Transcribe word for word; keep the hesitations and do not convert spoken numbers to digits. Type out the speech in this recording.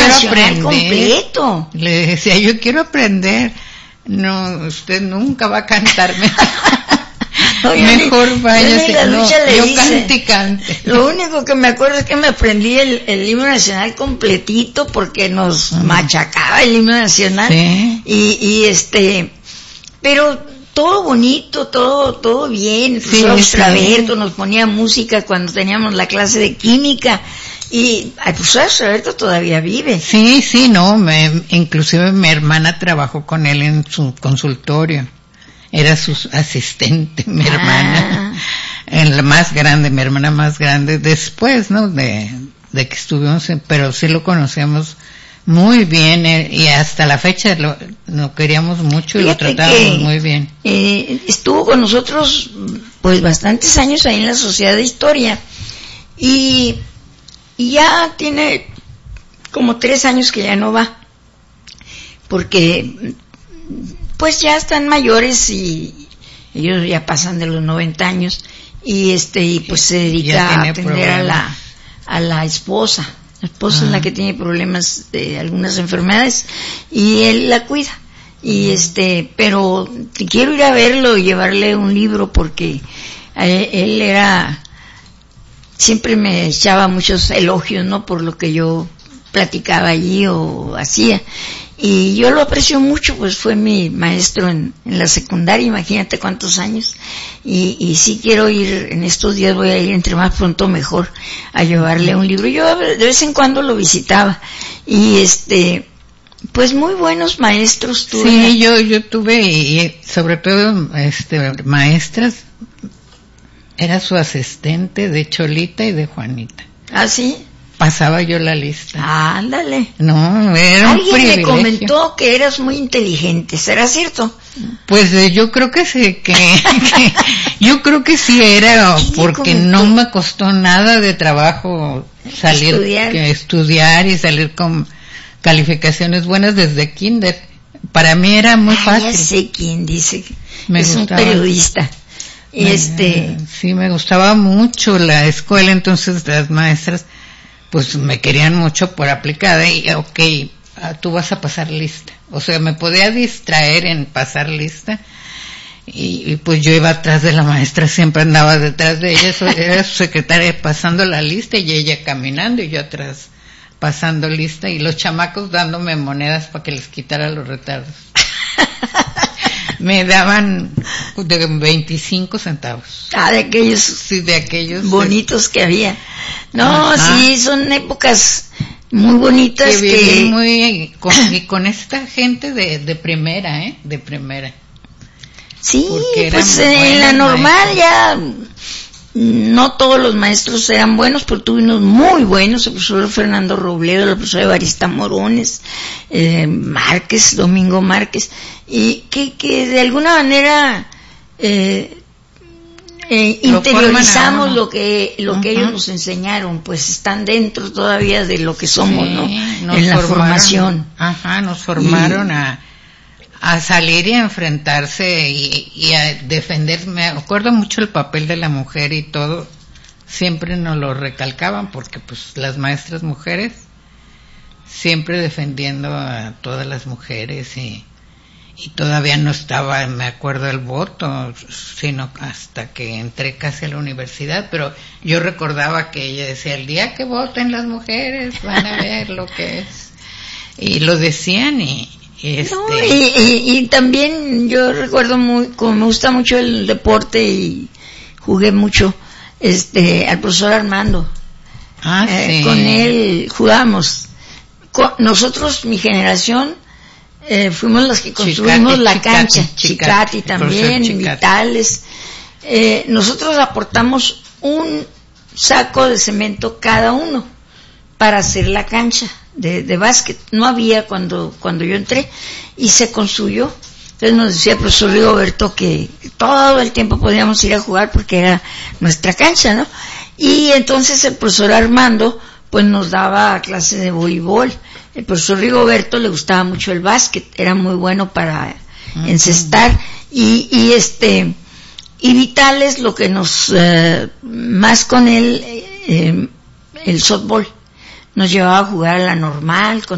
nacional completo. Le decía, yo quiero aprender. No, usted nunca va a cantarme. Oye, mejor váyase. No, yo dice, cante y cante. Lo único que me acuerdo es que me aprendí el, el himno nacional completito porque nos uh-huh. machacaba el himno nacional. Sí. Y, y este, pero todo bonito, todo, todo bien. El sí, profesor Alberto sí. nos ponía música cuando teníamos la clase de química. Y el profesor Alberto todavía vive. Sí, sí, no, me, inclusive mi hermana trabajó con él en su consultorio. Era su asistente, mi ah. hermana, la más grande, mi hermana más grande, después, ¿no? De, de que estuvimos, en, pero sí lo conocíamos muy bien eh, y hasta la fecha lo, lo queríamos mucho y Fíjate lo tratábamos que, muy bien. Eh, estuvo con nosotros, pues, bastantes años ahí en la Sociedad de Historia y, y ya tiene como tres años que ya no va, porque pues ya están mayores y ellos ya pasan de los noventa años y este y pues se dedica a atender problemas. a la a la esposa. La esposa ah. es la que tiene problemas de algunas enfermedades y él la cuida. Y este, pero quiero ir a verlo y llevarle un libro porque él, él era siempre me echaba muchos elogios, ¿no? Por lo que yo platicaba allí o hacía. Y yo lo aprecio mucho, pues fue mi maestro en, en la secundaria, imagínate cuántos años. Y, y sí quiero ir, en estos días voy a ir entre más pronto mejor a llevarle un libro. Yo de vez en cuando lo visitaba. Y este, pues muy buenos maestros tuve. Sí, yo, yo tuve, y sobre todo, este, maestras, era su asistente de Cholita y de Juanita. ¿Ah, sí? Pasaba yo la lista. Ándale. No, era un Alguien privilegio. me comentó que eras muy inteligente, ¿será cierto? Pues eh, yo creo que sí, que, que yo creo que sí era, porque no me costó nada de trabajo salir, estudiar. Que estudiar y salir con calificaciones buenas desde kinder. Para mí era muy ah, fácil. Ya sé quién dice que me es gustaba. un periodista. Este, sí, me gustaba mucho la escuela, entonces las maestras pues me querían mucho por aplicada y ok, tú vas a pasar lista. O sea, me podía distraer en pasar lista y, y pues yo iba atrás de la maestra, siempre andaba detrás de ella, era su secretaria pasando la lista y ella caminando y yo atrás pasando lista y los chamacos dándome monedas para que les quitara los retardos. Me daban de veinticinco centavos. Ah, de aquellos, sí, de aquellos bonitos es... que había. No, Ajá. sí, son épocas muy bonitas que, que... viví muy con, y con esta gente de, de primera, ¿eh? De primera. Sí, pues en la normal ya no todos los maestros eran buenos, pero tuve unos muy buenos, el profesor Fernando Robledo, la profesora Evarista Morones, eh, Márquez, Domingo Márquez, y que, que de alguna manera eh, eh, lo interiorizamos lo que lo uh-huh. que ellos nos enseñaron, pues están dentro todavía de lo que somos, sí, ¿no? En la formaron, formación. Ajá, nos formaron y, a a salir y a enfrentarse y, y a defender. Me acuerdo mucho el papel de la mujer y todo, siempre nos lo recalcaban porque pues las maestras mujeres siempre defendiendo a todas las mujeres y, y todavía no estaba, me acuerdo, el voto, sino hasta que entré casi a la universidad, pero yo recordaba que ella decía, el día que voten las mujeres van a ver lo que es, y lo decían y Este... No, y, y, y también yo recuerdo muy, como me gusta mucho el deporte y jugué mucho, este, al profesor Armando. Ah, eh, sí. Con él jugábamos. Con, nosotros, mi generación, eh, fuimos los que construimos Chicati, la Chicati, cancha. Chicati, Chicati también, Chicati. Vitales. Eh, nosotros aportamos un saco de cemento cada uno para hacer la cancha de, de básquet. No había cuando cuando yo entré y se construyó. Entonces nos decía el profesor Rigoberto que todo el tiempo podíamos ir a jugar porque era nuestra cancha, ¿no? Y entonces el profesor Armando pues nos daba clase de voleibol. El profesor Rigoberto le gustaba mucho el básquet, era muy bueno para uh-huh. encestar y, y este y Vitales lo que nos eh, más con él eh, el softball. Nos llevaba a jugar a la normal con